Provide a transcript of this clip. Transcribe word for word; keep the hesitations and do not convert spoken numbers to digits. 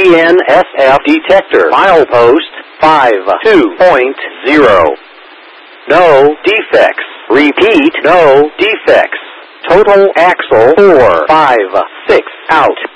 D N S F detector. Milepost five two point zero. No defects. Repeat, no defects. Total axle four five six out.